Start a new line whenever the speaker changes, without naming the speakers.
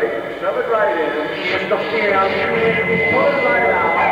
right. Shove it right in. Just the pull it right out.